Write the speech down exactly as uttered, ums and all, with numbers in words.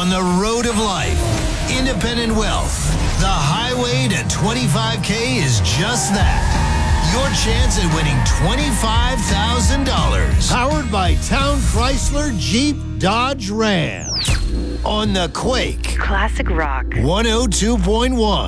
on the road of life. Independent Wealth. The highway to twenty-five K is just that. Your chance at winning twenty-five thousand dollars. Powered by Town Chrysler Jeep Dodge Ram. On the Quake. Classic rock. one oh two point one.